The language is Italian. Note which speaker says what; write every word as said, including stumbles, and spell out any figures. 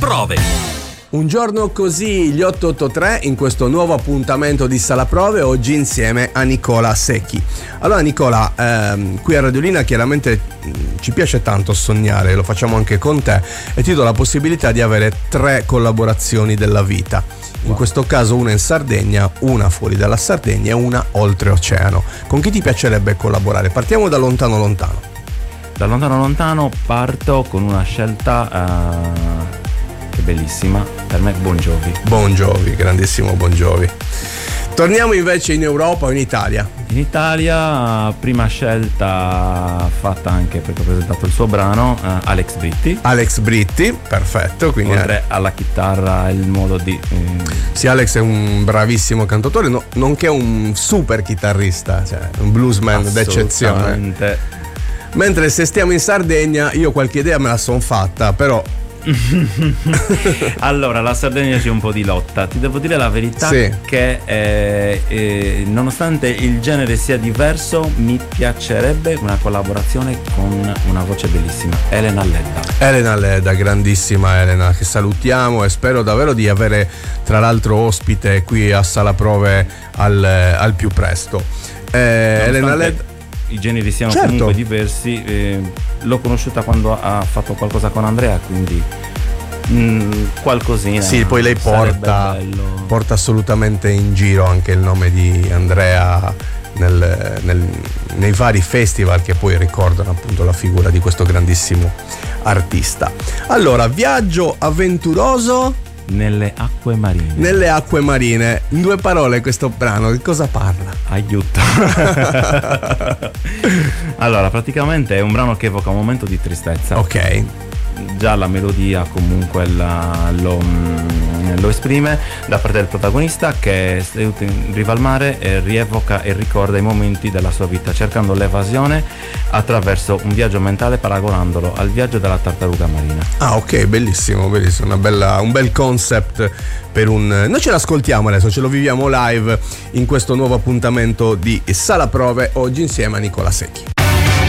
Speaker 1: Prove.
Speaker 2: Un giorno così, gli otto otto tre, in questo nuovo appuntamento di Sala Prove, oggi insieme a Nicola Secchi. Allora Nicola, ehm, qui a Radiolina chiaramente mh, ci piace tanto sognare, lo facciamo anche con te, e ti do la possibilità di avere tre collaborazioni della vita. In wow. questo caso una in Sardegna, una fuori dalla Sardegna e una oltreoceano. Con chi ti piacerebbe collaborare? Partiamo da lontano lontano.
Speaker 3: Da lontano lontano parto con una scelta... Uh... bellissima, per me Bon Jovi.
Speaker 2: Bon Jovi, grandissimo Bon Jovi. Torniamo invece in Europa o in Italia?
Speaker 3: In Italia, prima scelta fatta anche perché ho presentato il suo brano, uh, Alex Britti.
Speaker 2: Alex Britti, perfetto. Quindi
Speaker 3: oltre è... alla chitarra, il modo di... Eh...
Speaker 2: Sì, Alex è un bravissimo cantautore, no, nonché un super chitarrista, cioè un bluesman d'eccezione. Mentre se stiamo in Sardegna, io qualche idea me la son fatta, però...
Speaker 3: Allora, la Sardegna c'è un po' di lotta. Ti devo dire la verità,
Speaker 2: sì.
Speaker 3: che eh, eh, nonostante il genere sia diverso, mi piacerebbe una collaborazione con una voce bellissima, Elena Ledda.
Speaker 2: Elena Ledda, grandissima Elena, che salutiamo e spero davvero di avere tra l'altro ospite qui a Sala Prove al, al più presto. eh, Elena Ledda,
Speaker 3: i generi siano
Speaker 2: certo.
Speaker 3: comunque diversi, eh, l'ho conosciuta quando ha fatto qualcosa con Andrea, quindi mh, qualcosina.
Speaker 2: Sì, poi lei porta, porta assolutamente in giro anche il nome di Andrea nel, nel, nei vari festival che poi ricordano appunto la figura di questo grandissimo artista. Allora, viaggio avventuroso
Speaker 3: nelle acque marine.
Speaker 2: Nelle acque marine. In due parole questo brano di cosa parla?
Speaker 3: Aiuto. Allora, praticamente è un brano che evoca un momento di tristezza.
Speaker 2: Ok.
Speaker 3: Già la melodia comunque la, lo, lo esprime da parte del protagonista, che è in riva al mare e rievoca e ricorda i momenti della sua vita, cercando l'evasione attraverso un viaggio mentale, paragonandolo al viaggio della tartaruga marina.
Speaker 2: Ah, ok, bellissimo, bellissimo, una bella, un bel concept per un... Noi ce l'ascoltiamo adesso, ce lo viviamo live in questo nuovo appuntamento di Sala Prove, oggi insieme a Nicola Secchi.